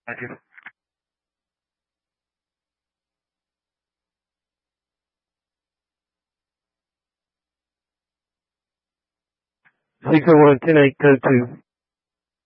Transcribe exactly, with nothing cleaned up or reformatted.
Thank you. six oh one, ten eight, code two.